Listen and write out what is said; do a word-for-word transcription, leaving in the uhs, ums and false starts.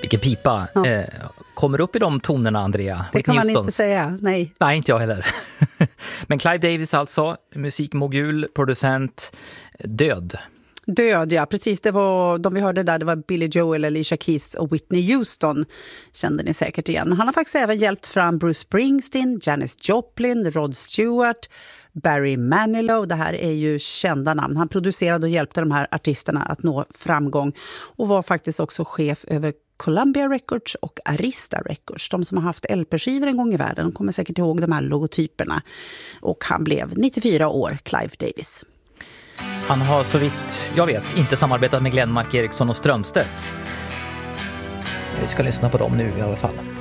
Vilken pipa. Ja. Eh, kommer upp i de tonerna, Andrea? Det kan man Houstons. Inte säga, nej. Nej, inte jag heller. Men Clive Davis alltså, musikmogul, producent, död. Död, ja. Precis, det var de vi hörde där, det var Billy Joel, Alicia Keys och Whitney Houston. Kände ni säkert igen. Men han har faktiskt även hjälpt fram Bruce Springsteen, Janis Joplin, Rod Stewart, Barry Manilow. Det här är ju kända namn. Han producerade och hjälpte de här artisterna att nå framgång och var faktiskt också chef över Columbia Records och Arista Records. De som har haft L P-skivor en gång i världen, de kommer säkert ihåg de här logotyperna. Och han blev nittiofyra år, Clive Davis. Han har så vitt jag vet inte samarbetat med Glenn, Mark Eriksson och Strömstedt. Vi ska lyssna på dem nu i alla fall.